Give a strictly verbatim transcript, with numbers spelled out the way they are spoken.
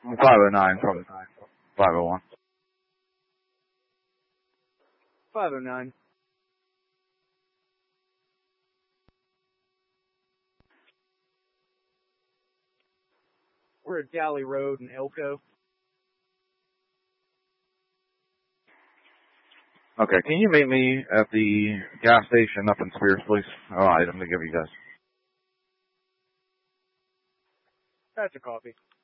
five oh nine from five oh one. five oh nine. We're at Galley Road in Elko. Okay, can you meet me at the gas station up in Spears, please? Oh, item to give you guys. That's a coffee.